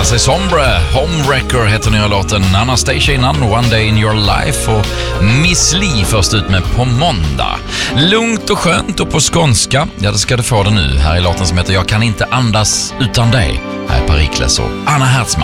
kallar sig Sombre. Homewrecker heter nya låten. Anastasia innan, One Day in Your Life, och Miss Li först ut med På måndag. Lugnt och skönt, och på skånska, ja, det ska du få det nu. Här är låten som heter Jag kan inte andas utan dig. Här är Perikles och Anna Hertzman.